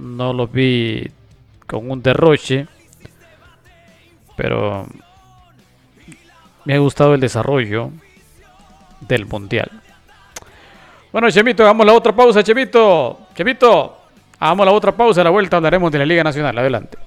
no los vi con un derroche, pero me ha gustado el desarrollo del mundial. Bueno, Chemito, hagamos la otra pausa, Chemito. Chemito, hagamos la otra pausa. A la vuelta hablaremos de la Liga Nacional. Adelante.